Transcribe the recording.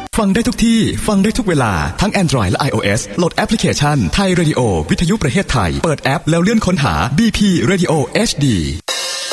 ฟังได้ทุกที่ฟังได้ทุกเวลาทั้ง Android และ iOS โหลดแอปพลิเคชันไทย Radio วิทยุประเทศไทยเปิดแอปแล้วเลื่อนค้นหา BP Radio HD